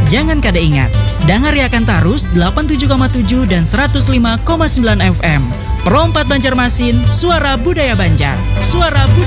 Jangan kada ingat, dangariakan tarus 87,7 dan 105,9 FM. Perompat Banjarmasin, suara budaya Banjar. Suara budaya